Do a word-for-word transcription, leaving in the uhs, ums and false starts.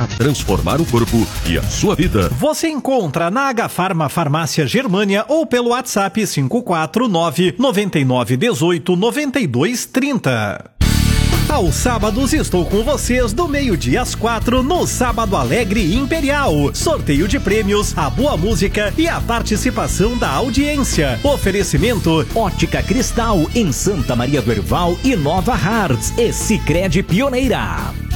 a transformar o corpo e a sua vida. Você encontra na H-Farma Farmácia Germânia ou pelo WhatsApp cinco quatro nove, nove nove um oito, nove dois três zero. Aos sábados estou com vocês do meio-dia às quatro no Sábado Alegre Imperial. Sorteio de prêmios, a boa música e a participação da audiência. Oferecimento Ótica Cristal em Santa Maria do Herval e Nova Hartz e Sicredi Pioneira.